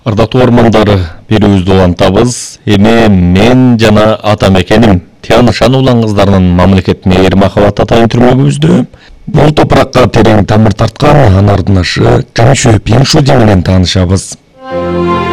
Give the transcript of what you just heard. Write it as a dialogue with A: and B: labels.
A: Ардактуу ормандар, берүүбүздү улантабыз. Эми мен жана ата мекеним Тиан Шан улан кыздарынын мамлекет мээри махабат атайын түрмөгүбүздө бул топуракка терең тамыр тарткан анардын ашы Тынчу Пиңшуди менен таанышабыз.